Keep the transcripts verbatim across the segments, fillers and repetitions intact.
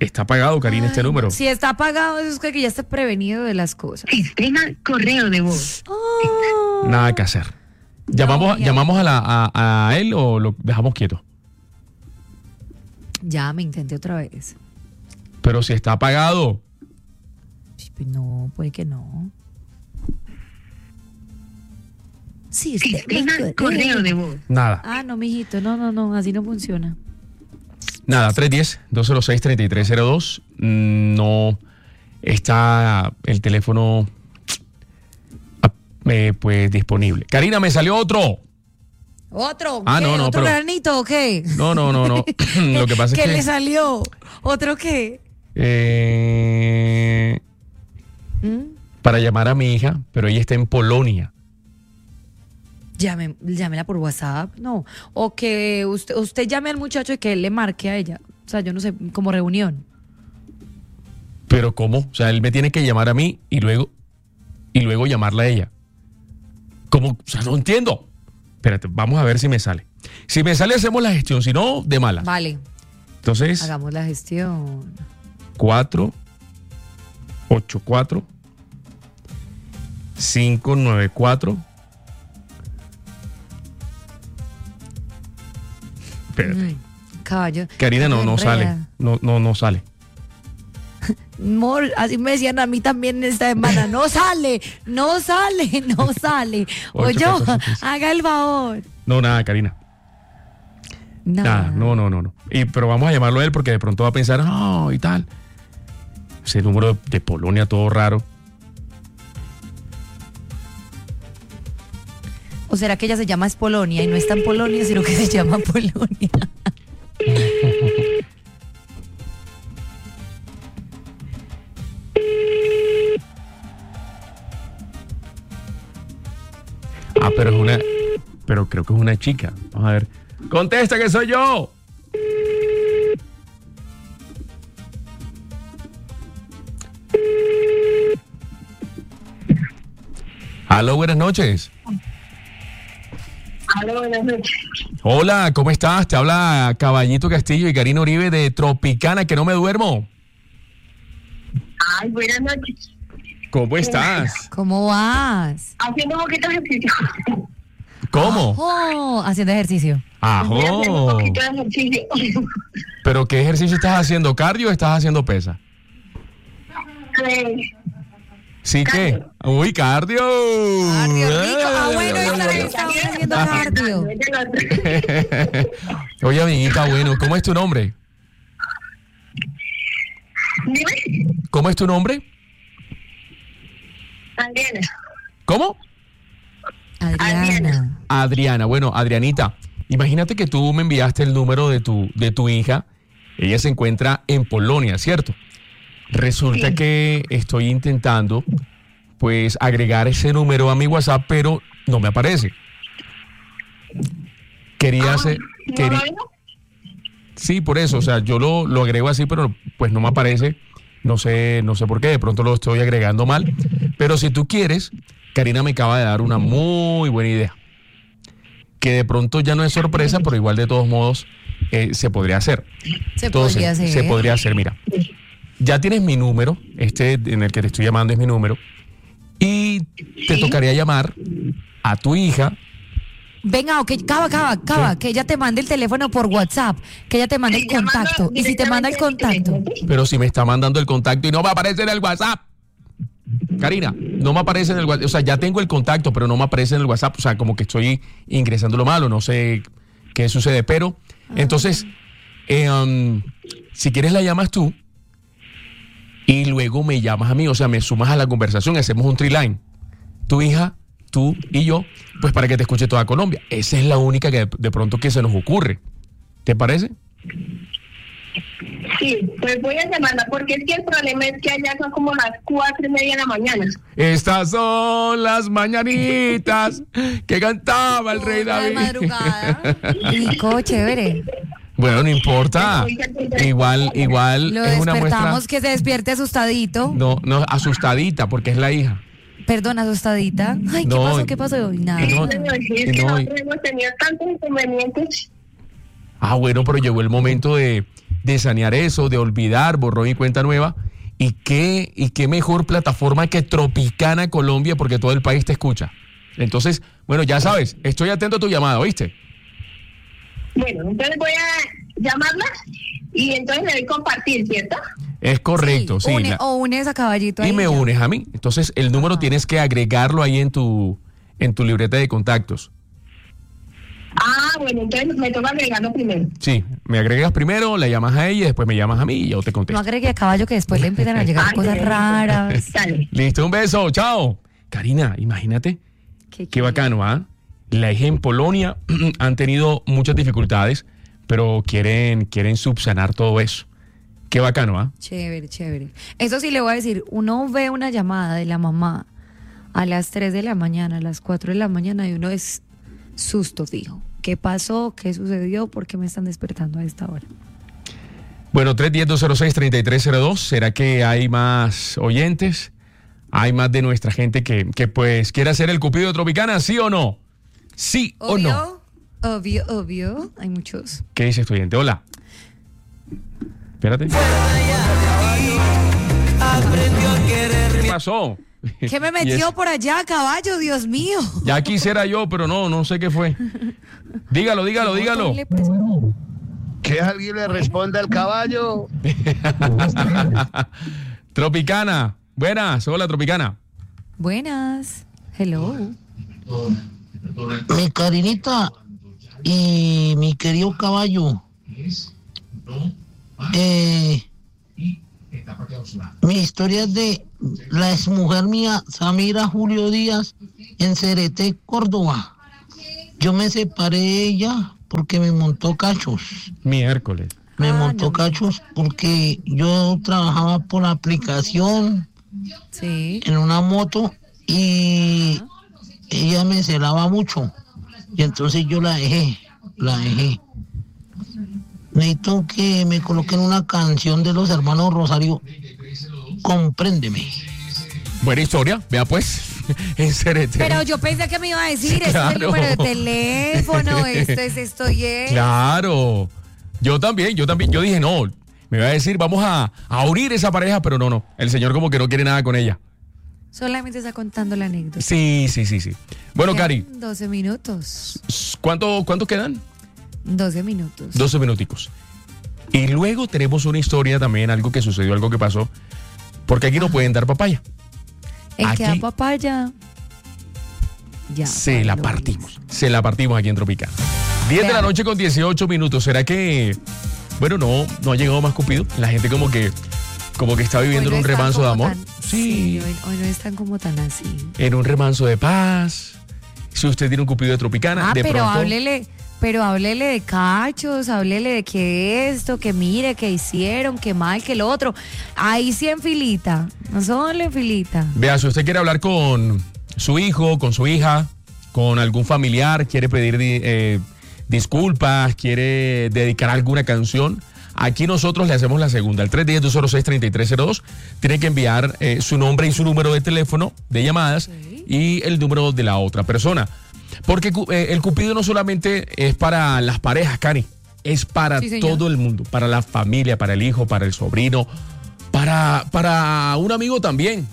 Está apagado, Karina, este Ay, número. Si está apagado, eso es que ya está prevenido de las cosas. Sistema correo de voz. Oh. Nada que hacer. ¿Llamamos, ya. ¿llamamos a, la, a, a él o lo dejamos quieto? Ya me intenté otra vez. Pero si está apagado. No, puede que no. Sí, Sistema correo de voz. Nada. Ah, no, mijito, no, no, no, así no funciona. Nada, tres uno cero, dos cero seis, tres tres cero dos. No está el teléfono eh, pues disponible. Karina, me salió otro. ¿Otro? Ah, ¿Qué? no, no, ¿Otro pero- granito o qué? No, no, no, no. Lo que pasa es ¿Qué que le salió? ¿Otro qué? eh, ¿Mm? para llamar a mi hija, pero ella está en Polonia. Llame, llámela por WhatsApp, no. O que usted, usted llame al muchacho y que él le marque a ella. O sea, yo no sé, como reunión. Pero ¿cómo? O sea, él me tiene que llamar a mí y luego y luego llamarla a ella. ¿Cómo? O sea, no entiendo. Espérate, vamos a ver si me sale. Si me sale, hacemos la gestión. Si no, de mala. Vale, Entonces, hagamos la gestión. cuatro ocho cuatro cinco nueve cuatro. Espérate. Ay, caballo. Karina, no, no Enreda. sale. No, no, no sale. Mor, así me decían a mí también esta semana. No sale, no sale, no sale. Ocho, Oye, catorce, quince. haga el favor. No, nada, Karina. No. Nada, no, no, no, no. Y, pero vamos a llamarlo a él porque de pronto va a pensar, oh, y tal. Ese número de, de Polonia, todo raro. ¿O será que ella se llama es Polonia y no está en Polonia, sino que se llama Polonia? Ah, pero es una. Pero creo que es una chica. Vamos a ver. ¡Contesta que soy yo! Aló, buenas noches. Aló, buenas noches. Hola, ¿cómo estás? Te habla Caballito Castillo y Karina Uribe de Tropicana, que no me duermo. Ay, buenas noches. ¿Cómo estás? ¿Cómo vas? Haciendo un poquito de ejercicio. ¿Cómo? Oh, haciendo ejercicio. Estoy haciendo un Ajo. poquito de ejercicio. ¿Pero qué ejercicio estás haciendo? ¿Cardio o estás haciendo pesa? Eh, ¿Sí qué? Uy, cardio. Cardio rico. Ah, bueno, esta vez estamos haciendo cardio. Oye, amiguita, bueno, ¿cómo es tu nombre? Dime, ¿Cómo es tu nombre? Adriana. ¿Cómo? Adriana. Adriana. Bueno, Adrianita, imagínate que tú me enviaste el número de tu, de tu hija. Ella se encuentra en Polonia, ¿cierto? Resulta Sí. que estoy intentando, pues, agregar ese número a mi WhatsApp, pero no me aparece. Quería hacer... ¿No quería- lo veo? Sí, por eso, o sea, yo lo, lo agrego así, pero pues no me aparece, no sé, no sé por qué, de pronto lo estoy agregando mal, pero si tú quieres, Karina me acaba de dar una muy buena idea, que de pronto ya no es sorpresa, pero igual de todos modos eh, se podría hacer. Se Entonces, podría hacer. se podría hacer, mira, ya tienes mi número, este en el que te estoy llamando es mi número, y te Sí. tocaría llamar a tu hija. Venga, ok, cava, cava, cava, que ella te mande el teléfono por WhatsApp, que ella te mande el Sí, llamando contacto. Y si te manda el directamente a mi contacto, teléfono, ¿sí? Pero si me está mandando el contacto y no me aparece en el WhatsApp. Karina, no me aparece en el WhatsApp. O sea, ya tengo el contacto, pero no me aparece en el WhatsApp. O sea, como que estoy ingresando lo malo. No sé qué sucede. Pero, entonces, eh, um, si quieres la llamas tú y luego me llamas a mí. O sea, me sumas a la conversación. Hacemos un tri-line. Tu hija, tú y yo, pues para que te escuche toda Colombia. Esa es la única que de, de pronto que se nos ocurre. ¿Te parece? Sí, pues voy a llamarla porque es que el problema es que allá son como las cuatro y media de la mañana. Estas son las mañanitas que cantaba el rey de David. madrugada. Rico, chévere. Bueno, no importa. Igual, igual Lo es una muestra. despertamos que se despierte asustadito. No, no, asustadita, porque es la hija. Perdón, asustadita. Ay, ¿qué No, pasó? ¿Qué pasó? Nada. no, Sí, señor, sí, es y que no, y- nosotros hemos tenido tantos inconvenientes. Ah, bueno, pero llegó el momento de, de sanear eso, de olvidar, borrón y cuenta nueva. ¿Y qué, y qué mejor plataforma que Tropicana Colombia, porque todo el país te escucha? Entonces, bueno, ya sabes, estoy atento a tu llamada, ¿oíste? Bueno, entonces voy a llamarla y entonces le doy compartir, ¿cierto? Es correcto, sí. Une, la- o unes a Caballito ahí. y me ya. unes a mí. Entonces, el número tienes que agregarlo ahí en tu, en tu libreta de contactos. Ah, bueno, entonces me toca agregarlo primero. Sí, me agregas primero, la llamas a ella, después me llamas a mí y yo te No contesto. agregue a Caballo que después le empiezan a llegar Ay, cosas qué raras. Dale. Listo, un beso, chao. Karina, imagínate, Qué, qué bacano, ¿ah? La hija en Polonia han tenido muchas dificultades, pero quieren, quieren subsanar todo eso. Qué bacano, ¿ah? Chévere, chévere. Eso sí le voy a decir, uno ve una llamada de la mamá a las tres de la mañana, a las cuatro de la mañana y uno es susto fijo. ¿Qué pasó? ¿Qué sucedió? ¿Por qué me están despertando a esta hora? Bueno, tres uno cero, dos cero seis, tres tres cero dos. ¿Será que hay más oyentes? ¿Hay más de nuestra gente que, que pues quiere hacer el cupido de Tropicana? ¿Sí o no? ¿Sí o no? Obvio, obvio, obvio. Hay muchos. ¿Qué dice estudiante? Hola. Espérate. ¿Qué pasó? ¿Qué me Y metió es- por allá, Caballo? Dios mío. Ya quisiera yo, pero no, no sé qué fue. Dígalo, dígalo, dígalo. Ponle, pues. Que alguien le responda al caballo. Tropicana. Buenas, hola Tropicana. Buenas. Hello. Mi Karinita y mi querido caballo. Eh, mi historia es de la exmujer mía, Samira Julio Díaz, en Cereté, Córdoba. Yo me separé de ella porque me montó cachos. Miércoles. Me Ah, montó no. cachos porque yo trabajaba por aplicación Sí. en una moto y ella me celaba mucho y entonces yo la dejé, la dejé. Necesito que me coloquen una canción de los hermanos Rosario, Compréndeme. Buena historia, vea pues. En Cereté. Pero yo pensé que me iba a decir, este es el Claro. número de teléfono, esto es esto y es. Claro. Yo también, yo también. Yo dije, no, me va a decir, vamos a, a unir esa pareja, pero no, no. El señor como que no quiere nada con ella. Solamente está contando la anécdota. Sí, sí, sí, sí. Bueno, Quedan Cari, doce minutos. ¿cuánto, ¿cuántos quedan? doce minutos. doce minuticos. Y luego tenemos una historia también, algo que sucedió, algo que pasó. Porque aquí no pueden dar papaya. ¿En qué aquí- da papaya? Ya. Se la Pablo. partimos. Se la partimos aquí en Tropicana. diez de la Vean. noche con dieciocho minutos. ¿Será que, bueno, no, no ha llegado más Cupido? La gente como que, como que está viviendo Hoy en no un están remanso de como amor. tan- Sí, hoy, hoy no están como tan así. en un remanso de paz. Si usted tiene un Cupido de Tropicana, Ah, de pero pronto. háblele, pero háblele de cachos, háblele de que esto, que mire, que hicieron, que mal, que lo otro. Ahí sí en filita, no solo en filita. Vea, si usted quiere hablar con su hijo, con su hija, con algún familiar, quiere pedir eh, disculpas, quiere dedicar alguna canción, aquí nosotros le hacemos la segunda. El tres uno cero, dos cero seis, tres tres cero dos. Tiene que enviar eh, su nombre y su número de teléfono de llamadas Sí. y el número de la otra persona. Porque cu- eh, el Cupido no solamente es para las parejas, Cari, es para Sí, señor. todo el mundo, para la familia, para el hijo, para el sobrino, para, para un amigo también.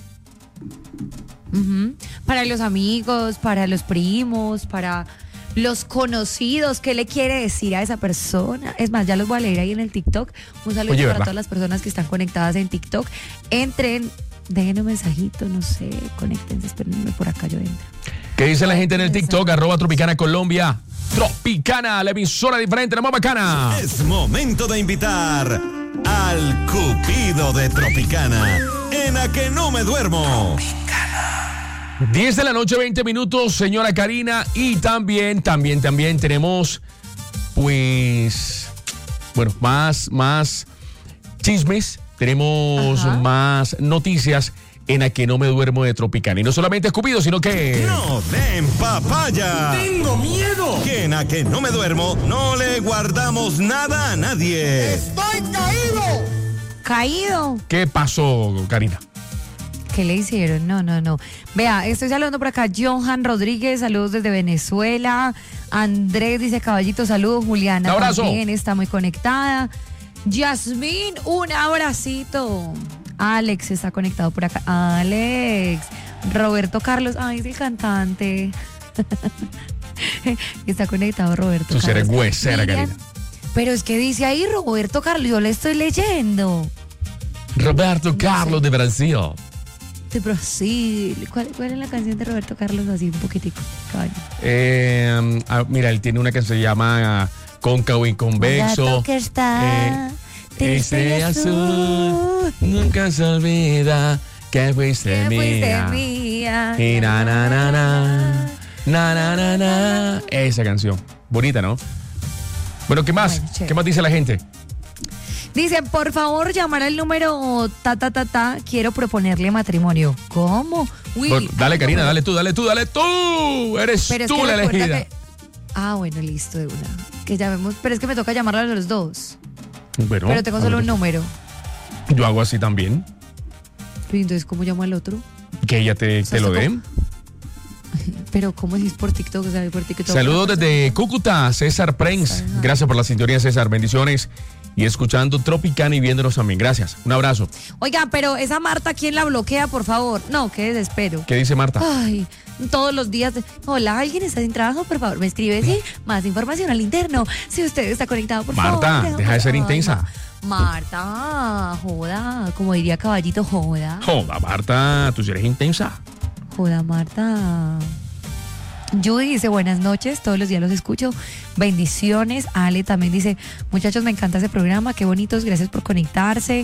Ujú. Para los amigos, para los primos, para los conocidos, ¿qué le quiere decir a esa persona? Es más, ya los voy a leer ahí en el TikTok. Un saludo Oye, para ¿verdad? todas las personas que están conectadas en TikTok. Entren, dejen un mensajito, no sé, conéctense, espérenme por acá, yo entro. ¿Qué dice la gente en el TikTok? Arroba Tropicana Colombia. Tropicana, la emisora diferente, la más bacana. Es momento de invitar al Cupido de Tropicana. En A Que No Me Duermo. diez de la noche, veinte minutos, señora Karina. Y también, también, también tenemos, pues, bueno, más, más chismes. Tenemos Ajá. más noticias en A Que No Me Duermo de Tropicana. Y no solamente escupido, sino que... No den papaya. Tengo miedo. Que en A Que No Me Duermo no le guardamos nada a nadie. Caído. ¿Qué pasó, Karina? ¿qué le hicieron? No, no, no. Vea, estoy saludando por acá. Johan Rodríguez, saludos desde Venezuela. Andrés dice, caballito, saludos. Juliana Un abrazo. también está muy conectada. Yasmín, un abracito. Alex está conectado por acá. Alex. Roberto Carlos, ay, es el cantante. Está conectado Roberto Tú Carlos. eres huesera, Miriam, Karina. pero es que dice ahí Roberto Carlos, yo le estoy leyendo. Roberto Carlos de Brasil. De Brasil. ¿Cuál, ¿Cuál es la canción de Roberto Carlos? Así un poquitico, caballo. Eh, ah, mira, él tiene una que se llama ah, Cóncavo y Convexo. Un gato que está triste y ese azul azul. nunca se olvida que fuiste Que fuiste mía. mía. Y na na na na na na na na. Esa canción. Bonita, ¿no? Bueno, ¿qué más? Bueno, chévere. ¿Qué más dice la gente? Dicen, por favor, llamar al número ta ta ta ta, quiero proponerle matrimonio. ¿Cómo? Uy, Bueno, dale, Karina, dale tú, dale tú, dale tú. Eres pero es tú que la recuerda elegida. que- Ah, bueno, listo, de una. Que llamemos, pero es que me toca llamarlo a los dos. Bueno, pero tengo a solo ver, un número. Yo hago así también. Y entonces, ¿cómo llamo al otro? Que ella te, O sea, te lo esto dé. como- Pero, ¿cómo es por TikTok? O sea, por TikTok. Saludos desde Cúcuta, César Prenz. Ajá. Gracias por la sintonía, César. Bendiciones. Y escuchando Tropicana y viéndonos también. Gracias. Un abrazo. Oiga, pero esa Marta, ¿quién la bloquea, por favor? No, qué desespero. ¿Qué dice Marta? Ay, todos los días. de- Hola, ¿alguien está sin trabajo? Por favor, me escribe, sí. Más información al interno. Si usted está conectado, por favor. Marta, déjame- deja de ser Ay, intensa. Ma- Marta, joda. Como diría Caballito, joda. Joda, Marta, tú sí eres intensa. Joda, Marta. Judy dice, buenas noches, todos los días los escucho. Bendiciones. Ale también dice, muchachos, me encanta ese programa, qué bonitos, gracias por conectarse.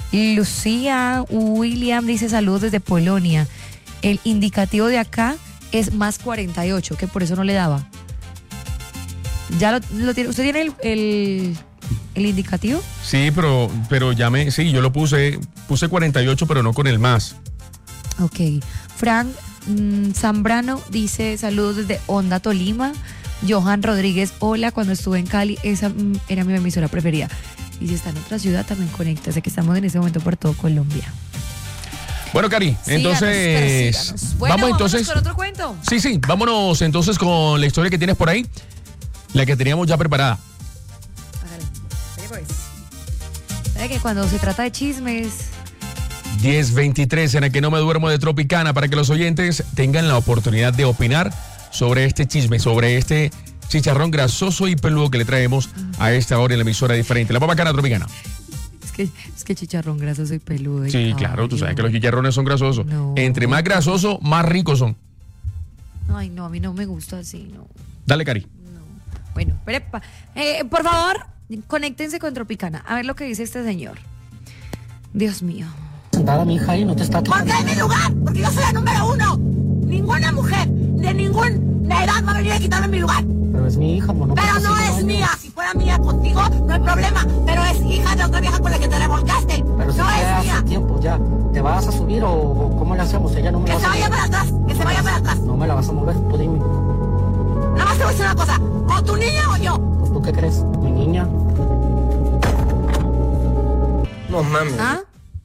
Lucía William dice, saludos desde Polonia. El indicativo de acá es más cuarenta y ocho, que por eso no le daba. ¿Ya lo, lo tiene? ¿Usted tiene el, el, el indicativo? Sí, pero, pero ya me. Sí, yo lo puse. Puse cuarenta y ocho, pero no con el más. Ok. Frank mm, Zambrano dice saludos desde Honda, Tolima. Johan Rodríguez, hola, cuando estuve en Cali, esa mm, era mi emisora preferida. Y si está en otra ciudad, también conecta. Sé que estamos en ese momento por todo Colombia. Bueno, Cari, Síganos, entonces. síganos. Bueno, vamos vámonos entonces. con otro cuento. Sí, sí, vámonos entonces con la historia que tienes por ahí. La que teníamos ya preparada. Hágale. Vaya, pues. ¿Sabe que cuando se trata de chismes, diez veintitrés en el que no me duermo de Tropicana para que los oyentes tengan la oportunidad de opinar sobre este chisme, sobre este chicharrón grasoso y peludo que le traemos a esta hora en la emisora diferente. La Bacana Tropicana. es que, es que chicharrón grasoso y peludo. y Sí, claro, tú sabes que los caballo. chicharrones son grasosos. No. Entre más grasosos, más ricos son. Ay, no, a mí no me gusta así, no. Dale, Cari. No. Bueno, prepa. Eh, por favor, conéctense con Tropicana. A ver lo que dice este señor. Dios mío. Sentada mi hija ahí, no te está ¿Por qué en mi lugar? Porque yo soy la número uno. Ninguna mujer de ninguna edad va a venir a quitarme mi lugar. Pero es mi hija, mono. Pero no es mía. Si fuera mía contigo, no hay problema. Pero es hija de otra vieja con la que te revolcaste. Pero si No fue es hace mía. tiempo ya. ¿Te vas a subir o, o cómo le hacemos? Ella no me Que la se vas a vaya mover. para atrás. Que se vaya para atrás. No me la vas a mover, tú dime. Nada más te voy a decir una cosa. O tu niña o yo. Pues tú qué crees, mi niña. No mames. ¿Ah?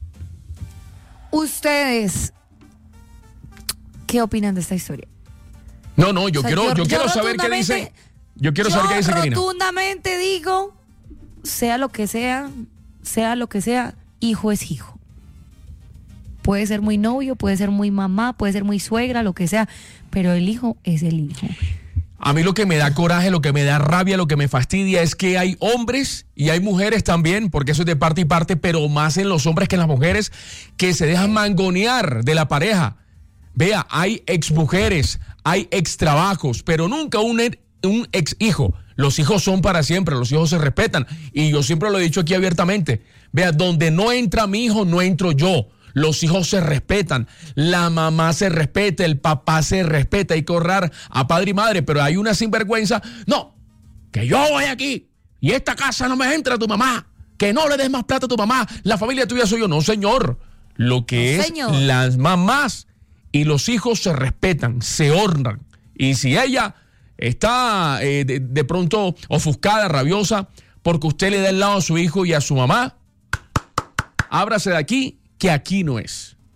Ustedes, ¿qué opinan de esta historia? No, no, yo O sea, quiero, yo- yo yo quiero saber qué rotundamente- dice. Yo quiero saber qué dice Yo Karina. rotundamente digo, sea lo que sea, sea lo que sea, hijo es hijo. Puede ser muy novio, puede ser muy mamá, puede ser muy suegra, lo que sea, pero el hijo es el hijo. A mí lo que me da coraje, lo que me da rabia, lo que me fastidia es que hay hombres y hay mujeres también, porque eso es de parte y parte, pero más en los hombres que en las mujeres, que se dejan mangonear de la pareja. Vea, hay ex mujeres, hay ex trabajos, pero nunca un, un ex hijo. Los hijos son para siempre, los hijos se respetan. Y yo siempre lo he dicho aquí abiertamente. Vea, donde no entra mi hijo, no entro yo. Los hijos se respetan, la mamá se respeta, el papá se respeta, hay que honrar a padre y madre, pero hay una sinvergüenza, no, que yo voy aquí y esta casa no me entra tu mamá, que no le des más plata a tu mamá, la familia tuya soy yo, no señor, lo que No, es señor. las mamás y los hijos se respetan, se honran, y si ella está eh, de, de pronto ofuscada, rabiosa, porque usted le da el lado a su hijo y a su mamá, ábrase de aquí, que aquí no es.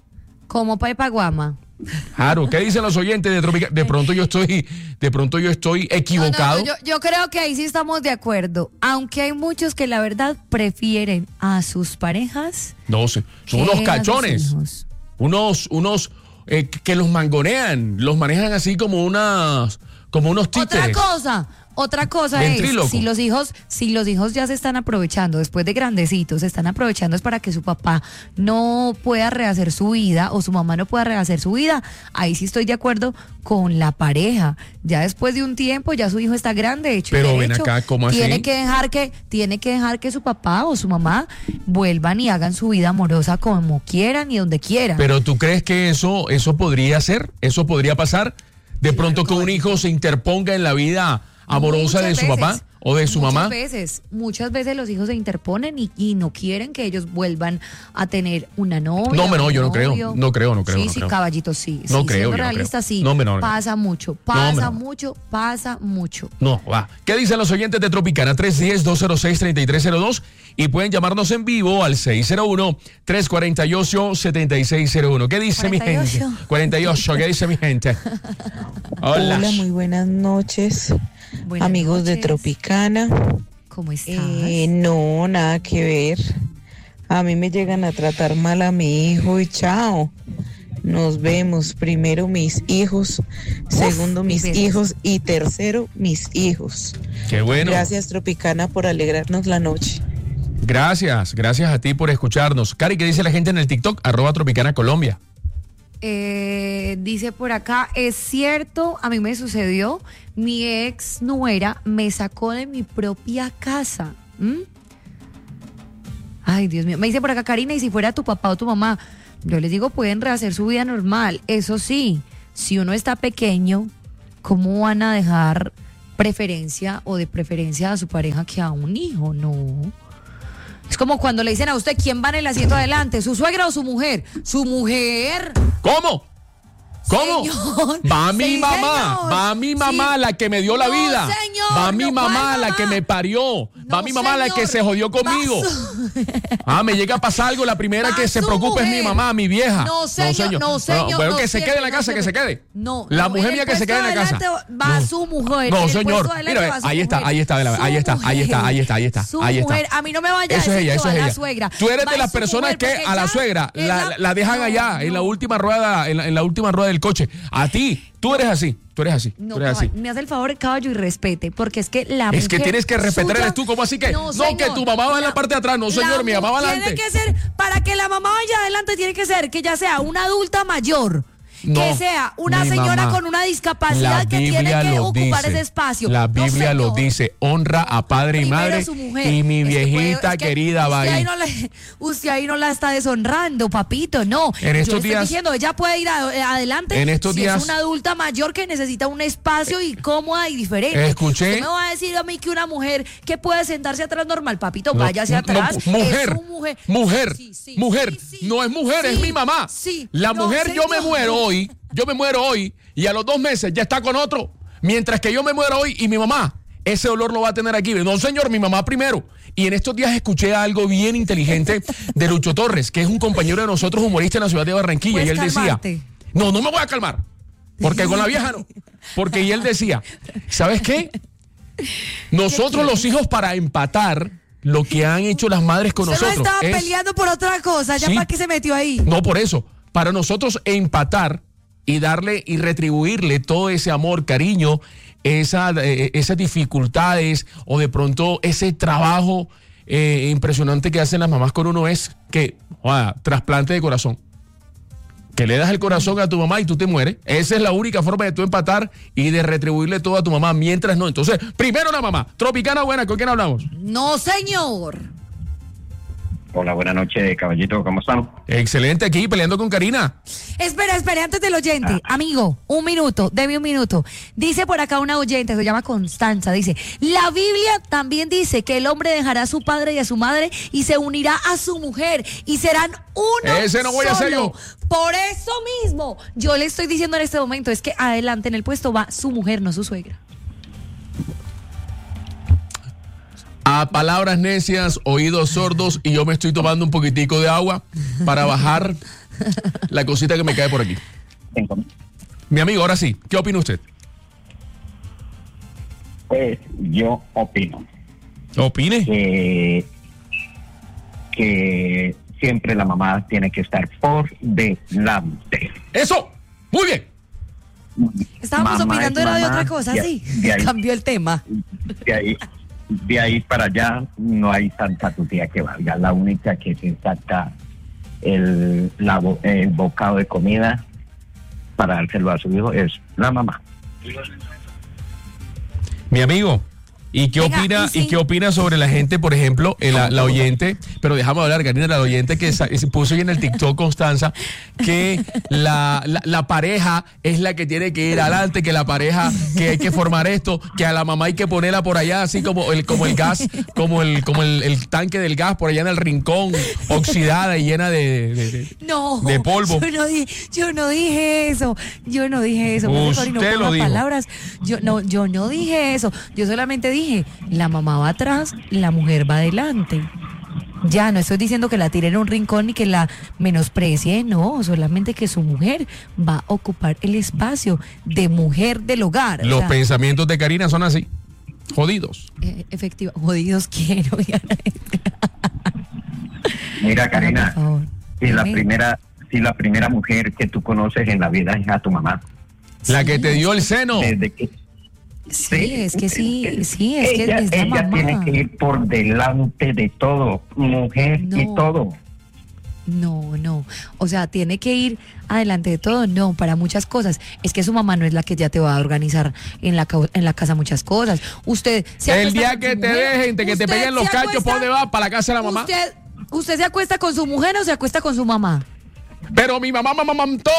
Como Paipaguama. Claro, ¿qué dicen los oyentes de Tropicana? De pronto yo estoy, de pronto yo estoy equivocado. No, no, yo, yo creo que ahí sí estamos de acuerdo. Aunque hay muchos que la verdad prefieren a sus parejas. No sé, son unos cachones. Unos, unos eh, que los mangonean, los manejan así como unas, como unos títeres. Otra cosa. Otra cosa Ventríloco. es, si los hijos, si los hijos ya se están aprovechando, después de grandecitos, se están aprovechando es para que su papá no pueda rehacer su vida o su mamá no pueda rehacer su vida, ahí sí estoy de acuerdo con la pareja. Ya después de un tiempo, ya su hijo está grande, hecho y Pero ven derecho, acá, ¿cómo así? Tiene que dejar que, tiene que dejar que su papá o su mamá vuelvan y hagan su vida amorosa como quieran y donde quieran. Pero ¿tú crees que eso, eso podría ser? ¿Eso podría pasar? De pronto que un hijo se interponga en la vida amorosa Muchas de su veces, papá o de su muchas mamá. Muchas veces, muchas veces los hijos se interponen y, y no quieren que ellos vuelvan a tener una novia. No, no, un yo no novio. creo, no creo, no creo. Sí, no sí, creo. caballito, sí. No sí, creo, siendo yo no realista, creo. sí. No, no, no. Pasa mucho, pasa no. mucho, pasa mucho. No, va. ¿Qué dicen los oyentes de Tropicana? tres uno cero, dos cero seis, tres tres cero dos y pueden llamarnos en vivo al seis cero uno, tres cuatro ocho, siete seis cero uno. ¿Qué dice cuarenta y ocho. mi gente? cuarenta y ocho, ¿qué dice mi gente? Hola. Hola, muy buenas noches, Buenas amigos noches. de Tropicana. ¿Cómo estás? Eh, no, nada que ver. A mí me llegan a tratar mal a mi hijo y chao. Nos vemos. Primero mis hijos, segundo mis besos. hijos y tercero mis hijos. Qué bueno. Gracias, Tropicana, por alegrarnos la noche. Gracias, gracias a ti por escucharnos. Cari, ¿qué dice la gente en el TikTok? Arroba Tropicana Colombia. Eh, dice por acá, es cierto, a mí me sucedió, mi ex nuera me sacó de mi propia casa. ¿Mm? Ay, Dios mío, me dice por acá Karina, y si fuera tu papá o tu mamá, yo les digo, pueden rehacer su vida normal. Eso sí, si uno está pequeño, ¿cómo van a dejar preferencia o de preferencia a su pareja que a un hijo? No. Es como cuando le dicen a usted quién va en el asiento adelante, su suegra o su mujer. Su mujer. ¿Cómo? ¿Cómo? Señor, va mi sí, mamá, señor. va mi mamá, Sí. la que me dio la No, vida. señor, va mi no, mamá, ¿cuál la mamá? que me parió. va No, mi mamá, la señor. que se jodió conmigo. Va su- Ah, me llega a pasar algo, la primera Va que se su preocupa es mi mujer. mamá, mi vieja. No, señor, no, señor, bueno, no, que se siempre, quede en la no, casa, que se siempre. quede. No, La no, mujer en mía el que se quede en la puesto casa. adelante va No. su mujer. No, en el señor. puesto adelante Mira, va su ahí está, mujer. ahí está, Su ahí está, ahí está, mujer. ahí está, ahí está, Su ahí está. mujer. A mí no me vaya a Eso es decir ella, que eso va es la ella. suegra. Tú eres Va de las su personas mujer, que porque a la ya suegra es la, la dejan no, allá en la no. última rueda, en la, en la última rueda del coche. A ti, tú eres así, tú eres así, No, tú eres así. caball- me hace el favor, caballo, y respete, porque es que la Es que mujer tienes que respetar, suya- eres tú, ¿cómo así que? No, señor. que tu mamá va en la parte de atrás. No, señor, La mi mamá va mu- adelante. Tiene que ser, para que la mamá vaya adelante, tiene que ser que ya sea una adulta mayor. No, que sea una mi señora mamá. con una discapacidad La que tiene Biblia que lo ocupar dice. ese espacio. La No, Biblia lo señor. dice, honra a padre y Primero madre su mujer. y mi Es que viejita puede- es que querida va usted ahí. no le- usted ahí no la está deshonrando, papito, no. En estos Yo le estoy días- diciendo, ella puede ir a- eh, adelante En estos si días- es una adulta mayor que necesita un espacio y cómoda y diferente. Escuché- Usted me va a decir a mí que una mujer que puede sentarse atrás normal, papito, No, vaya hacia no, atrás. mujer, Es su mujer, mujer, Sí, sí, mujer, sí, sí. no es mujer, es Sí, mi mamá. sí. La No, mujer, yo me señor. muero hoy, yo me muero hoy y a los dos meses ya está con otro. Mientras que yo me muero hoy y mi mamá, ese dolor lo va a tener aquí. No, señor, mi mamá primero. Y en estos días escuché algo bien inteligente de Lucho Torres, que es un compañero de nosotros, humorista en la ciudad de Barranquilla, y él Puedes decía, calmarte. no, no me voy a calmar, porque con la vieja no. Porque y él decía, ¿sabes qué? Nosotros los hijos para empatar lo que han hecho las madres con Usted no nosotros estaba es- peleando por otra cosa, ya Sí. para qué se metió ahí. no por eso, para nosotros empatar y darle y retribuirle todo ese amor, cariño, esa, eh, esas dificultades o de pronto ese trabajo eh, impresionante que hacen las mamás con uno es que, joda, trasplante de corazón. Que le das el corazón a tu mamá y tú te mueres. Esa es la única forma de tú empatar y de retribuirle todo a tu mamá, mientras no. Entonces, primero la mamá. Tropicana buena, ¿con quién hablamos? No, señor. Hola, buenas noches, caballito, ¿cómo están? Excelente, aquí peleando con Karina. Espera, espera, antes del oyente. Amigo, un minuto, deme un minuto. Dice por acá una oyente, se llama Constanza, dice, la Biblia también dice que el hombre dejará a su padre y a su madre y se unirá a su mujer y serán uno Ese no voy a ser solo. yo. Por eso mismo, yo le estoy diciendo en este momento, es que adelante en el puesto va su mujer, no su suegra. A palabras necias, oídos sordos, y yo me estoy tomando un poquitico de agua para bajar la cosita que me cae por aquí. Mi amigo, ahora sí, ¿qué opina usted? Pues yo opino. ¿Opine? Que, que siempre la mamá tiene que estar por delante. ¡Eso! ¡Muy bien! Estábamos Mamá opinando es era de mamá, otra cosa, de- sí. de ahí- Cambió el tema. De ahí, de ahí para allá no hay santa tutía que valga. La única que se saca el, la bo- el bocado de comida para dárselo a su hijo es la mamá. Mi amigo, ¿y qué Venga, opina y sí. y qué opina sobre la gente, por ejemplo, el- la, la oyente, pero dejamos hablar, Karina, la oyente que sa- se puso ahí en el TikTok, Constanza, que la, la, la pareja es la que tiene que ir adelante, que la pareja, que hay que formar esto, que a la mamá hay que ponerla por allá, así como el, como el gas, como el, como el, el tanque del gas por allá en el rincón, oxidada y llena de, de- de- No, de polvo. Yo no, di- yo no dije eso. Yo no dije eso. Por favor, y no Usted ponga lo dijo. palabras. Yo no, yo no dije eso. Yo solamente dije, la mamá va atrás, la mujer va adelante. Ya, no estoy diciendo que la tire en un rincón ni que la menosprecie, no, solamente que su mujer va a ocupar el espacio de mujer del hogar. O Los sea, pensamientos de Karina son así, jodidos. eh, efectiva, jodidos quiero. Mira, Karina, por favor. si la Dime. primera, si la primera mujer que tú conoces en la vida es a tu mamá. La que te dio el seno. Desde que Sí, es que sí, sí, es que ella, es la ella mamá. tiene que ir por delante de todo, mujer y No. todo. No, no. O sea, tiene que ir adelante de todo. No, para muchas cosas. Es que su mamá no es la que ya te va a organizar en la, ca- en la casa muchas cosas. Usted se El acuesta día con que su te mujer. dejen, de que te Usted peguen los se cachos, acuesta- ¿por dónde va? ¿Para la casa de la mamá? ¿Usted, ¿Usted se acuesta con su mujer o se acuesta con su mamá? Pero mi mamá me amamantó.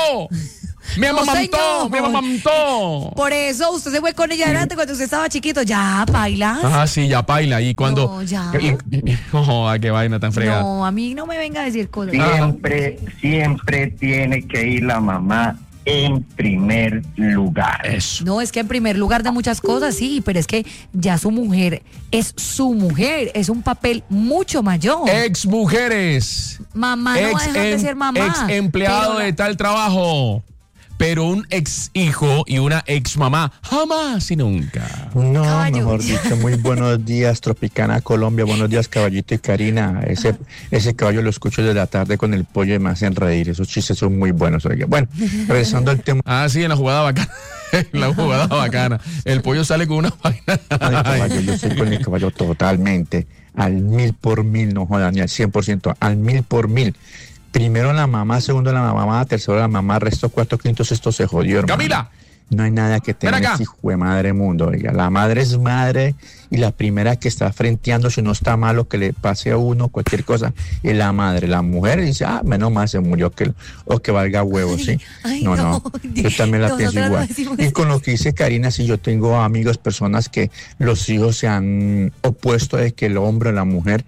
Me No, amamantó, señor. me amamantó. Por eso usted se fue con ella adelante cuando usted estaba chiquito. Ya, baila. Ah, sí, ya paila. Y cuando. No, ya. y- y- oh, qué vaina tan fregada. No, a mí no me venga a decir cosas. Siempre, siempre tiene que ir la mamá en primer lugar. Eso. No, es que en primer lugar de muchas cosas, sí, pero es que ya su mujer es su mujer, es un papel mucho mayor. Ex mujeres. Mamá no va a dejar de ser mamá. Ex empleado pero la- de tal trabajo. Pero un ex hijo y una ex mamá, jamás y nunca. No, Caballo. mejor dicho, muy buenos días, Tropicana Colombia, buenos días, Caballito y Karina. Ese, ese caballo lo escucho de la tarde con el pollo y me hacen reír, esos chistes son muy buenos. Oiga. Bueno, regresando al tema. Ah, sí, en la jugada bacana. En la jugada bacana. El pollo sale con una vaina. Ay, caballo, yo estoy con el caballo totalmente, al mil por mil, no jodan, ni al cien por ciento, al mil por mil. Primero la mamá, segundo la mamá, tercero la mamá, resto, cuarto, quinto, sexto se jodió, hermano. Camila. No hay nada que Ven tenga acá. ese hijo de madre mundo, oiga. La madre es madre y la primera que está frenteando si no está malo que le pase a uno cualquier cosa es la madre. La mujer dice, ah, menos mal se murió que, o que valga huevo, ¿sí? ay, no, no, no. yo también la pienso Nosotras no igual. decimos Y eso. con lo que dice Karina, sí, yo tengo amigos, personas que los hijos se han opuesto de que el hombre o la mujer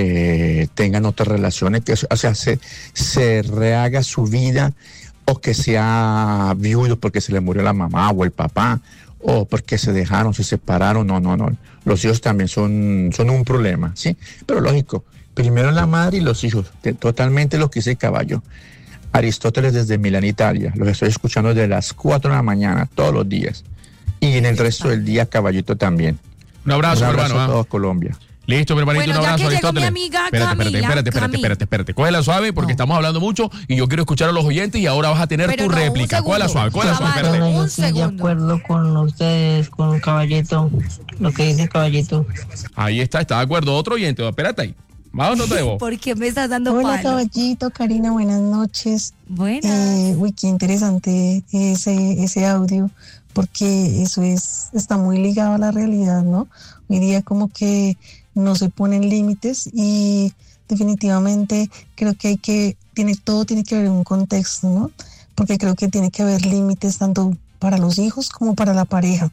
eh, tengan otras relaciones, que o sea, se, se rehaga su vida o que sea viudo porque se le murió la mamá o el papá, o porque se dejaron, se separaron, no, no, no. Los hijos también son, son un problema, ¿sí? Pero lógico, primero la madre y los hijos, de- totalmente lo que dice el caballo. Aristóteles desde Milán, Italia, los estoy escuchando desde las cuatro de la mañana, todos los días. Y en el resto del día, caballito también. Un abrazo, Un mi abrazo hermano. a ¿ah? toda Colombia. Listo, mi hermanito, Bueno, un ya abrazo, que llegó mi Aristóteles. amiga espérate, espérate, Camila, espérate, espérate, Cami. espérate, espérate. Cógela suave porque No. estamos hablando mucho y yo quiero escuchar a los oyentes y ahora vas a tener Pero tu no, un réplica. Cógela segundo. suave, cógela suave, Caballo, espérate. un Yo estoy de segundo. acuerdo con ustedes, con Caballito, lo que dice Caballito. Ahí está, está de acuerdo. Otro oyente, espérate ahí. ¿Más o no te debo? ¿Por qué me estás dando Hola palo? Caballito, Karina, buenas noches. Buenas. Eh, uy, qué interesante ese, ese audio, porque eso es, está muy ligado a la realidad, ¿no? Hoy día como que no se ponen límites y definitivamente creo que hay que, tiene, todo tiene que haber un contexto, ¿no? Porque creo que tiene que haber límites tanto para los hijos como para la pareja.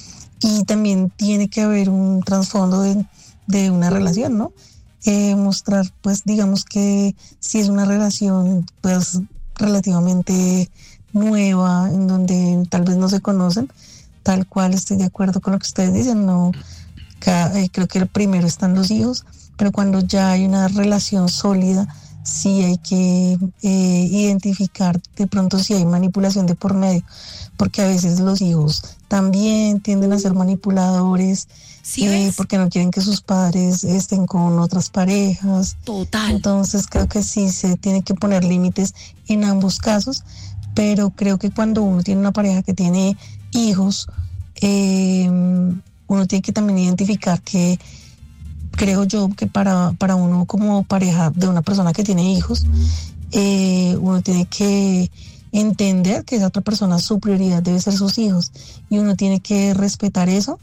Y también tiene que haber un trasfondo de, de una relación, ¿no? Eh, mostrar, pues, digamos que si es una relación, pues, relativamente nueva, en donde tal vez no se conocen, tal cual estoy de acuerdo con lo que ustedes dicen, no, ca- eh, creo que el primero están los hijos, pero cuando ya hay una relación sólida, sí hay que eh, identificar de pronto si hay manipulación de por medio, porque a veces los hijos también tienden a ser manipuladores, ¿Sí eh, porque no quieren que sus padres estén con otras parejas. Total. Entonces creo que sí se tiene que poner límites en ambos casos, pero creo que cuando uno tiene una pareja que tiene hijos, eh, uno tiene que también identificar que creo yo que para, para uno como pareja de una persona que tiene hijos, eh, uno tiene que entender que esa otra persona, su prioridad debe ser sus hijos, y uno tiene que respetar eso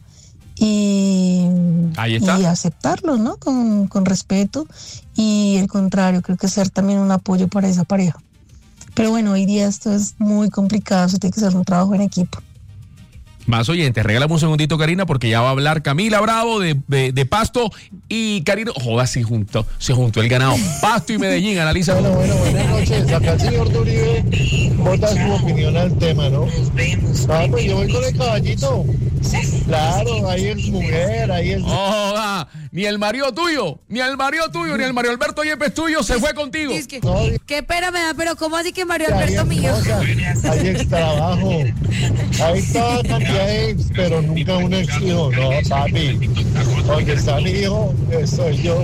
y, Ahí está. y aceptarlo, ¿no? Con, con respeto, y el contrario, creo que ser también un apoyo para esa pareja. Pero bueno, hoy día esto es muy complicado, eso tiene que ser un trabajo en equipo. Más oyentes, regálame un segundito, Karina, porque ya va a hablar Camila Bravo de, de, de Pasto y Karina. Joda, se juntó, se juntó el ganado. Pasto y Medellín, analiza. Bueno, bueno, buenas noches. Acá el señor Duribe bota su opinión al tema, ¿no? Ah, pues yo voy con el caballito. Claro, ahí es mujer, ahí es. Joda, ni el marido tuyo, ni el marido tuyo, ni el Mario Alberto Yepes tuyo se fue contigo. Es que, No, qué pena me da, pero ¿cómo así que Mario ahí Alberto es mío? cosa, ahí es trabajo. Ahí toda cantidad de ex, pero nunca un ex hijo. No, papi. Donde está mi hijo, soy yo.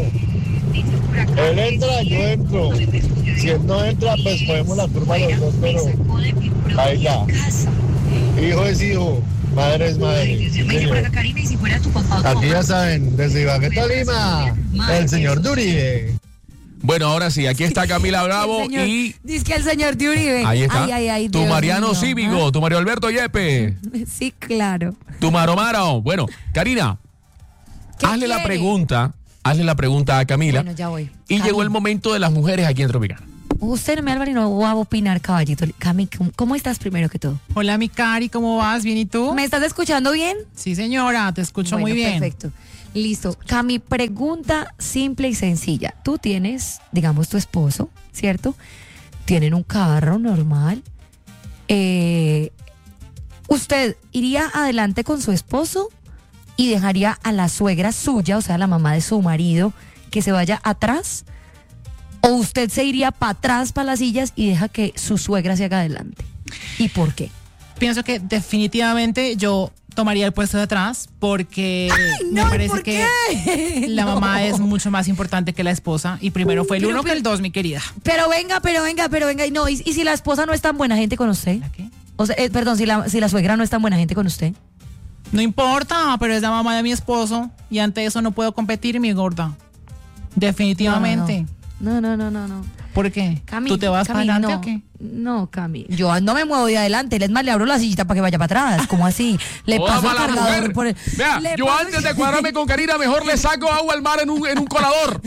Él entra, yo entro. Si él no entra, pues ponemos la curva los dos, pero ahí ya. Hijo es hijo, madre es madre. Sí, señor. Aquí ya saben, desde Ibagué, Tolima, el señor Duribe. Bueno, ahora sí, aquí está Camila Bravo El señor- y Dice que el señor de Uribe. ahí está. Ay, ay, ay, tu Dios Mariano mío. Cívico, tu Mario Alberto Yepes, Ah, sí, claro. tu Maro Maro. Bueno, Karina, ¿Qué hazle la quiere? pregunta, hazle la pregunta a Camila. Bueno, ya voy. Y Cami, llegó el momento de las mujeres aquí en Tropicana. Usted no me habla y no va a opinar, caballito. Cami, ¿cómo- ¿cómo estás primero que todo? Hola, mi Cari, ¿cómo vas? ¿Bien y tú? ¿Me estás escuchando bien? Sí, señora, te escucho Bueno, muy bien. Perfecto. Listo. Cami, pregunta simple y sencilla. Tú tienes, digamos, tu esposo, ¿cierto? Tienen un carro normal. Eh, ¿Usted iría adelante con su esposo y dejaría a la suegra suya, o sea, la mamá de su marido, que se vaya atrás? ¿O usted se iría para atrás, para las sillas, y deja que su suegra se haga adelante? ¿Y por qué? Pienso que definitivamente yo tomaría el puesto de atrás porque me no, parece ¿por que qué? la No. mamá es mucho más importante que la esposa y primero fue el Pero, uno que pero- el dos, mi querida. Pero venga, pero venga, pero venga. Y no, ¿y, y si la esposa no es tan buena gente con usted? ¿La qué? O sea, eh, perdón, si la, si la suegra no es tan buena gente con usted. No importa, pero es la mamá de mi esposo y ante eso no puedo competir, mi gorda. Definitivamente. No, no, no, no, no. ¿Por qué? Cami, ¿Tú te vas Cami, para adelante no, o qué? No, Cami. Yo no me muevo de adelante. Es más, le abro la sillita para que vaya para atrás. ¿Cómo así? Le Joda, paso el mala cargador mujer. por el... Vea, le yo paso- antes de cuadrarme con Karina, mejor le saco agua al mar en un, en un colador.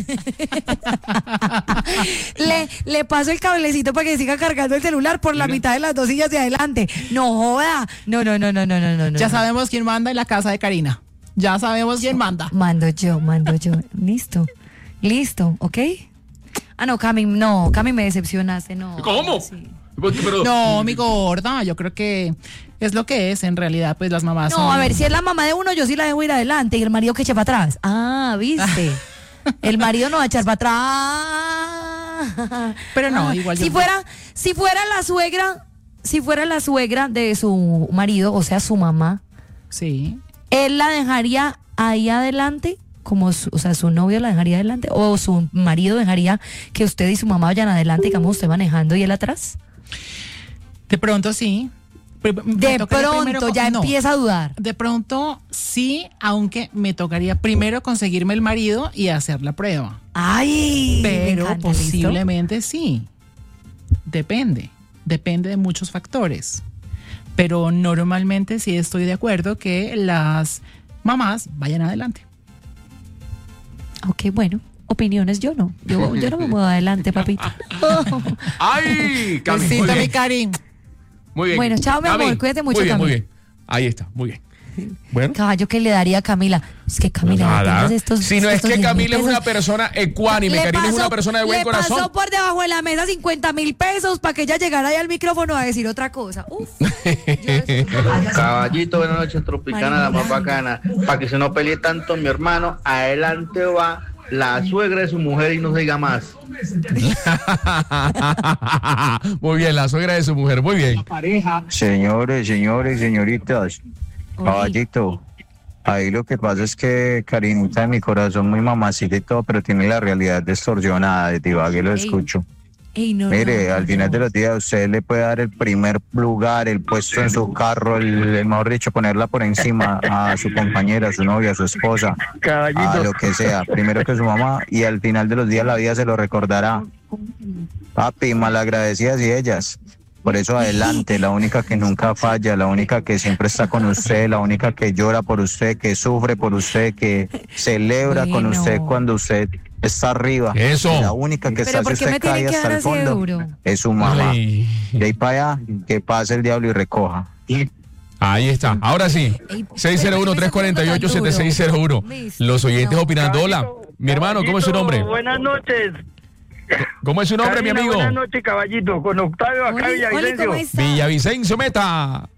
le, le paso el cablecito para que siga cargando el celular por la Mira. mitad de las dos sillas de adelante. No joda. No, no, no, no, no, no, no. Ya no. sabemos quién manda en la casa de Karina. Ya sabemos quién manda. Mando yo, mando yo. Listo. Listo, ¿ok? Ah, no, Cami, no, Cami me decepcionaste, no. ¿Cómo? Sí. Pero- No, mi gorda, yo creo que es lo que es en realidad, pues las mamás son... No, a ver, si es la mamá de uno, yo sí la dejo ir adelante y el marido que eche para atrás. Ah, ¿viste? El marido no va a echar para atrás. Pero no, Ah, igual yo- Si fuera, si fuera la suegra, si fuera la suegra de su marido, o sea, su mamá, Sí. él la dejaría ahí adelante, como su, o sea, su novio la dejaría adelante, o su marido dejaría que usted y su mamá vayan adelante, digamos, usted manejando y él atrás. De pronto sí. Pero me De tocaría pronto primero con- ya no. empieza a dudar. De pronto sí, aunque me tocaría primero conseguirme el marido y hacer la prueba. Ay, me Pero encanta, ¿listo? posiblemente sí. Depende. Depende de muchos factores. Pero normalmente sí estoy de acuerdo que las mamás vayan adelante. Ok, bueno, opiniones yo no. Yo, yo no me muevo adelante, papito. ¡Ay! Cami, muy Besito, bien. mi Cari. Muy bien. Bueno, chao, mi Cami, amor, cuídate mucho, Muy bien, Cami. muy bien. Ahí está, muy bien. Bueno. Caballo que le daría a Camila. Es que Camila, Nada. ¿me entiendes? Estos, Si no es estos que diez mil Camila es pesos? una persona ecuánime, Le Karina es pasó- una persona de buen le corazón. pasó por debajo de la mesa cincuenta mil pesos para que ella llegara ahí al micrófono a decir otra cosa. Uf. Caballito, buenas noches, Tropicana, la más bacana. Para que se no pelee tanto mi hermano, adelante va la suegra de su mujer y no se diga más. Muy bien, la suegra de su mujer, muy bien. Señores, señores, señoritas, caballito, ahí lo que pasa es que Karinita de mi corazón, muy mamacita y todo, pero tiene la realidad distorsionada, de Tibagué lo escucho. Ey, no, Mire, no, al final de los días usted le puede dar el primer lugar, el puesto en su carro, el, el mejor dicho, ponerla por encima a su compañera, a su novia, a su esposa, Caballito. a lo que sea, primero que su mamá, y al final de los días la vida se lo recordará. Papi, malagradecidas y ellas. Por eso adelante, la única que nunca falla, la única que siempre está con usted, la única que llora por usted, que sufre por usted, que celebra Bueno. con usted cuando usted está arriba. Eso. La única que Pero está ¿por si qué usted me tienen cae que hasta dar el así fondo duro? es su mamá. Ay. De ahí para allá, que pase el diablo y recoja. Ahí está, ahora sí. seis cero uno, tres cuatro ocho, siete seis cero uno. Los oyentes opinando. Hola, mi hermano, ¿cómo es su nombre? Buenas noches. ¿Cómo es su nombre, mi Karina, amigo? Buenas noches, caballito. Con Octavio acá, Oli, Oli, Villavicencio. ¿cómo está? Villavicencio Meta.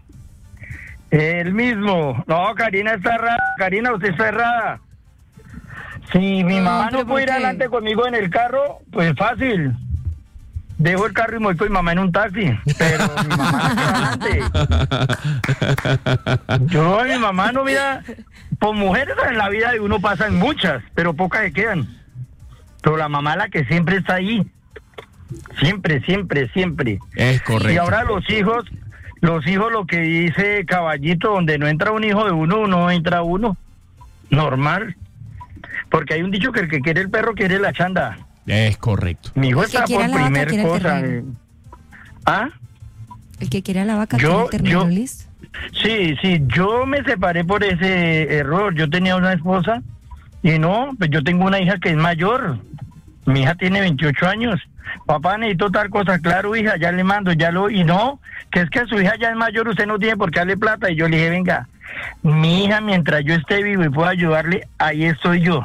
El mismo. No, Karina está errada. Karina, usted está errada. Si mi No, mamá pero no puede ir ¿por qué? adelante conmigo en el carro, pues fácil. Dejo el carro y me voy con mi mamá en un taxi. Pero mi mamá no queda adelante. Yo, mi mamá no mira. Por mujeres en la vida de uno pasan muchas, pero pocas se quedan. Pero la mamá es la que siempre está ahí. Siempre, siempre, siempre. Es correcto. Y ahora los hijos, los hijos, lo que dice Caballito, donde no entra un hijo de uno, no entra uno. Normal. Porque hay un dicho que el que quiere el perro quiere la chanda. Es correcto. Mi hijo El que está quiera por la vaca primer quiere el cosa. terreno. eh. ¿Ah? El que quiera la vaca Yo- quiere el ternero, yo- listo. Sí, sí, yo me separé por ese error. Yo tenía una esposa y no, pues yo tengo una hija que es mayor. Mi hija tiene veintiocho años. Papá, necesito tal cosa. Claro, hija, ya le mando, ya lo... Y no, que es que su hija ya es mayor, usted no tiene por qué darle plata. Y yo le dije, venga, mi hija, mientras yo esté vivo y pueda ayudarle, ahí estoy yo.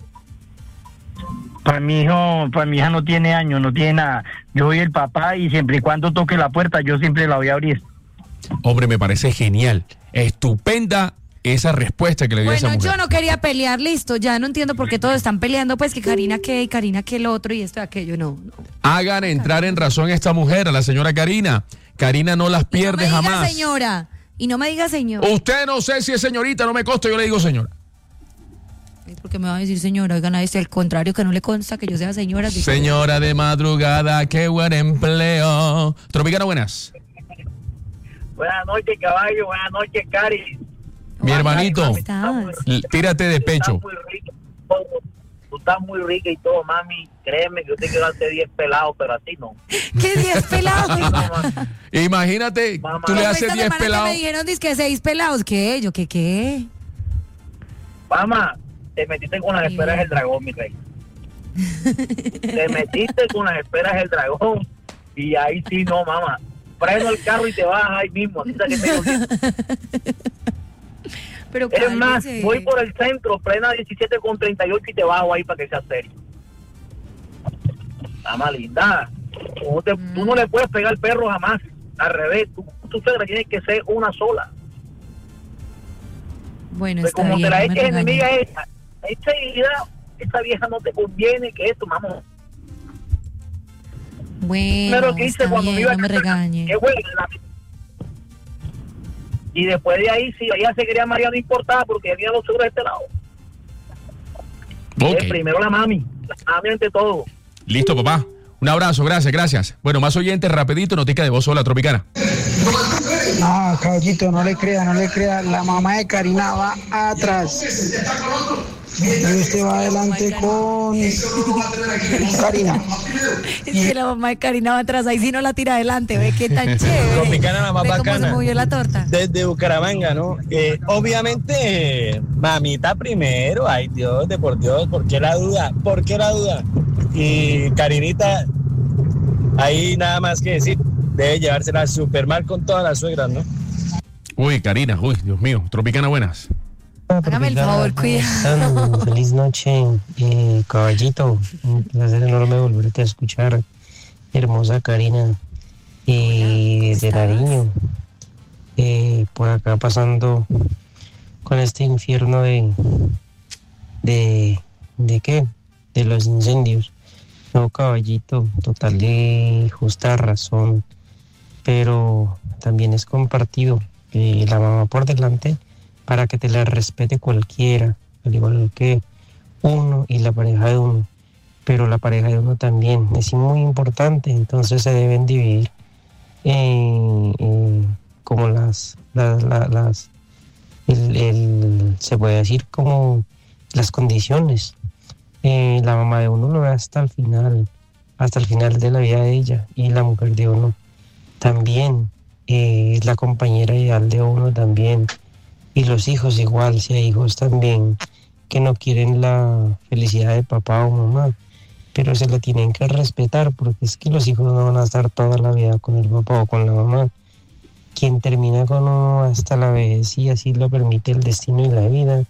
Para mi hijo, para mi hija no tiene años, no tiene nada. Yo soy el papá y siempre y cuando toque la puerta, yo siempre la voy a abrir. Hombre, me parece genial. Estupenda esa respuesta que le dio esa Bueno, mujer. yo no quería pelear, listo. Ya no entiendo por qué todos están peleando, pues que Karina qué y Karina qué el otro y esto y aquello, no. no. Hagan entrar en razón a esta mujer, a la señora Karina. Karina no las Y no pierde me diga jamás. señora. Y no me diga señor. Usted no sé si es señorita, no me consta, yo le digo señora. Porque me va a decir señora, oigan, a este al contrario, que no le consta que yo sea señora. dice- Señora de madrugada, qué buen empleo. Tropicana, buenas. Buenas noches, caballo. Buenas noches, Cari. Mi hermanito, ¿Cómo estás? l- tírate de pecho. Tú estás muy rica, tú estás muy rica y todo, mami. Créeme que yo te quiero hacer diez pelados, pero a ti no. ¿Qué diez pelados? Imagínate, tú le Como haces esta diez semana que pelados. me dijeron dizque seis pelados. ¿Qué? ¿Yo qué qué? Mamá, te metiste con las esperas del dragón, mi rey. Te metiste con las esperas del dragón y ahí sí no, mamá. Freno el carro y te vas ahí mismo. Así que te consigo. Pero Es más, cálmese. voy por el centro, frena diecisiete con treinta y ocho y te bajo ahí para que sea serio. Mamá linda, tú no, te- tú no le puedes pegar al perro jamás. Al revés, tú, tu suegra tiene que ser una sola. Bueno, Pues está como bien, te la no me eches enemiga regañe. esa, enseguida, esa vieja no te conviene, que esto, mamá. Bueno, Primero que hice está cuando me bien, iba a no me casar, regañe. que huele la- Y después de ahí, si ella se quería María, no importaba porque había los suegros de este lado. Ok. Eh, primero la mami, la mami ante todo. Listo, papá. Un abrazo, gracias, gracias. Bueno, más oyentes, rapidito, notica de voz sola, Tropicana. No, caballito, no le crea, no le crea. La mamá de Karina va atrás. Y usted va adelante con Karina. Es que la mamá de Karina va atrás, ahí sí no la tira adelante, ve qué tan chévere. Tropicana, la más Ve cómo bacana. se movió la torta. Desde Bucaramanga, ¿no? Eh, obviamente, mamita primero, ay Dios, de por Dios, ¿por qué la duda? ¿Por qué la duda? Y Karinita, ahí nada más que decir, debe llevársela súper mal con todas las suegras, ¿no? Uy, Karina, uy, Dios mío. Tropicana, buenas. Hágame el favor, cuidado. Feliz noche, eh, caballito. Un placer enorme volverte a escuchar, hermosa Karina. Y desde Nariño, eh, por acá pasando con este infierno de, de, ¿de qué? De los incendios. No, caballito, total de justa razón, pero también es compartido eh, la mamá por delante para que te la respete cualquiera, al igual que uno y la pareja de uno, pero la pareja de uno también es muy importante, entonces se deben dividir eh, eh, como las, las, las, las el, el, se puede decir como las condiciones. Eh, la mamá de uno lo ve hasta el final, hasta el final de la vida de ella, y la mujer de uno también eh, es la compañera ideal de uno también, y los hijos igual, si hay hijos también que no quieren la felicidad de papá o mamá, pero se la tienen que respetar, porque es que los hijos no van a estar toda la vida con el papá o con la mamá. Quien termina con uno hasta la vejez, y así lo permite el destino y la vida,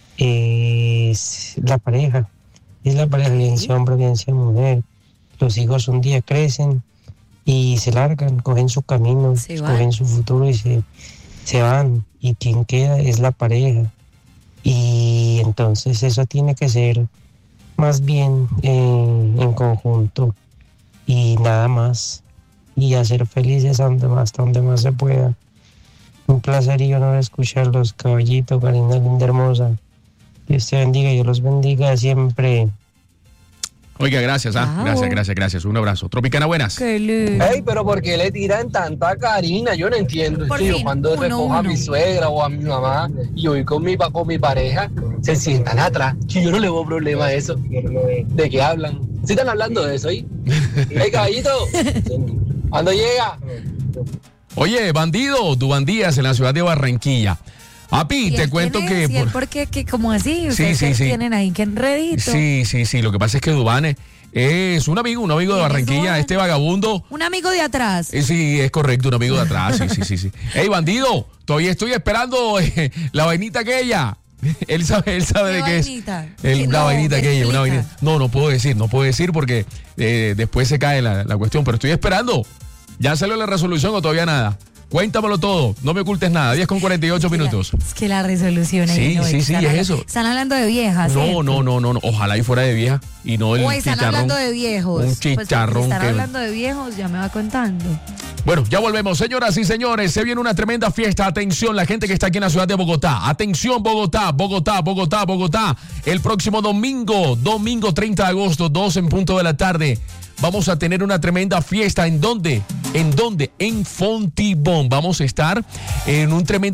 es la pareja. Es la pareja, bien sea hombre, bien sea mujer. Los hijos un día crecen y se largan, cogen su camino, cogen su futuro y se, se van. Y quien queda es la pareja. Y entonces eso tiene que ser más bien eh, en conjunto y nada más. Y hacer felices hasta donde más se pueda. Un placer y honor escucharlos, caballito, Karina, linda, hermosa. Dios te bendiga, Dios los bendiga siempre. Oiga, gracias, ah, Wow. gracias, gracias, gracias. Un abrazo. Tropicana, buenas. Ey, pero ¿por qué le tiran tanto a Karina? Yo no entiendo. Por Tío, fin, cuando uno, recojo a uno. mi suegra o a mi mamá y voy con mi, pa- con mi pareja, se sientan atrás. Que yo no le veo problema a eso. ¿De qué hablan? ¿Sí están hablando de eso ahí? ¡Ey, caballito! ¿Cuándo llega? Oye, bandido, Duvandías en la ciudad de Barranquilla. Api, ¿Y te él cuento quién que... es? ¿Y él por- por qué? ¿Qué- ¿Cómo así? Sí, ¿Ustedes sí, qué sí. tienen ahí? ¿Qué enredito? Sí, sí, sí. Lo que pasa es que Dubane es un amigo, un amigo de ¿Quién es Barranquilla, Duvane? este vagabundo. Un amigo de atrás. Eh, sí, es correcto, un amigo de atrás. Sí, sí, sí, sí. Ey, bandido, todavía estoy esperando eh, la vainita aquella. Él sabe, él sabe de qué es. vainita? El- Que una no, vainita aquella, una explica. vainita. No, no puedo decir, no puedo decir porque eh, después se cae la, la cuestión, pero estoy esperando. ¿Ya salió la resolución o todavía nada? Cuéntamelo todo, no me ocultes nada. diez con cuarenta y ocho minutos. Es que la resolución ahí Sí, no, sí, sí, están es habla- eso. Están hablando de viejas. No, ¿cierto? no, no, no, no. Ojalá y fuera de vieja y no el O están chicharrón. hablando de viejos. Un Pues, si chicharrón están que- hablando de viejos, ya me va contando. Bueno, ya volvemos, señoras y señores. Se viene una tremenda fiesta. Atención, la gente que está aquí en la ciudad de Bogotá. Atención, Bogotá, Bogotá, Bogotá, Bogotá. El próximo domingo, domingo treinta de agosto, dos en punto de la tarde. Vamos a tener una tremenda fiesta. ¿En dónde? ¿En dónde? En Fontibón. Vamos a estar en un tremendo